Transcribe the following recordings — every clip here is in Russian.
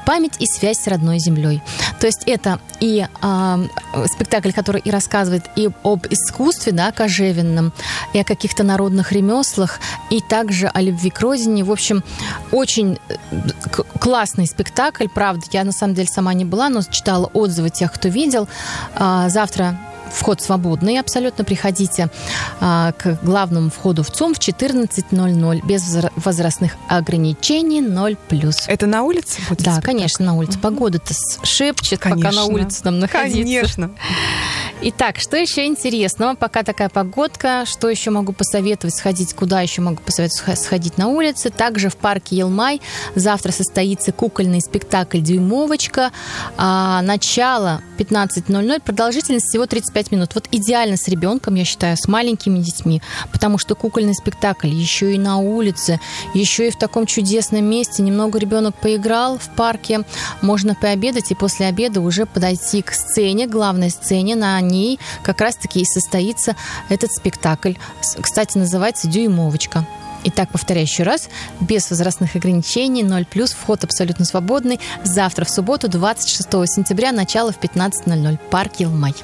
память и связь с родной землей. То есть это и спектакль, который и рассказывает и об искусстве, да, кожевенном, и о каких-то народных ремеслах, и также о любви к родине. В общем, очень классный спектакль, правда. Я, на самом деле, сама не была, но читала отзывы тех, кто видел. Завтра вход свободный, абсолютно. Приходите к главному входу в ЦУМ в 14:00, без возрастных ограничений, 0+. Это на улице будет? Да, спектакль? Конечно, на улице. Погода-то шепчет, конечно, пока на улице нам находиться. Конечно. Итак, что еще интересного? Пока такая погодка. Что еще могу посоветовать сходить? Куда еще могу посоветовать сходить на улице? Также в парке Елмай завтра состоится кукольный спектакль «Дюймовочка». Начало 15:00, продолжительность всего 35 минут. Вот идеально с ребенком, я считаю, с маленькими детьми, потому что кукольный спектакль еще и на улице, еще и в таком чудесном месте. Немного ребенок поиграл в парке, можно пообедать и после обеда уже подойти к сцене, главной сцене. На ней как раз-таки и состоится этот спектакль. Кстати, называется «Дюймовочка». Итак, повторяю еще раз, без возрастных ограничений, 0+, вход абсолютно свободный. Завтра, в субботу, 26 сентября, начало в 15:00, парк Елмай.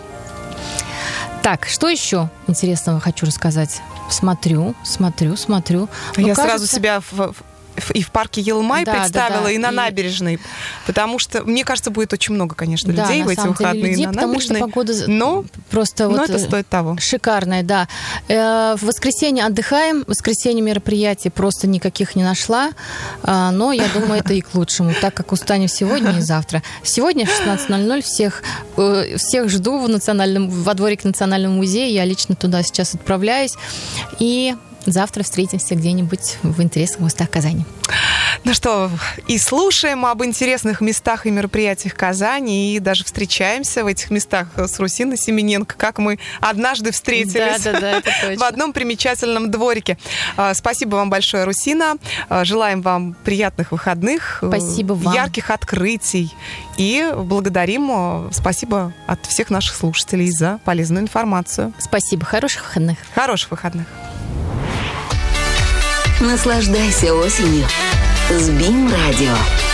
Так, что еще интересного хочу рассказать? Смотрю. Я сразу себя и в парке Елмай представила, да, и на набережной. Потому что, мне кажется, будет очень много, конечно, людей в эти выходные на набережной. Потому что погода просто это стоит того. Шикарная, да. В воскресенье отдыхаем, в воскресенье мероприятий просто никаких не нашла, но я думаю, это и к лучшему, так как устанем сегодня и завтра. Сегодня в 16:00 всех жду во дворике Национального музея. Я лично туда сейчас отправляюсь. И завтра встретимся где-нибудь в интересных местах Казани. Ну что, и слушаем об интересных местах и мероприятиях Казани, и даже встречаемся в этих местах с Русиной Семененко, как мы однажды встретились в одном примечательном дворике. Спасибо вам большое, Русина. Желаем вам приятных выходных, спасибо вам. Ярких открытий. И благодарим, спасибо от всех наших слушателей за полезную информацию. Спасибо. Хороших выходных. Хороших выходных. Наслаждайся осенью с БИМ Радио.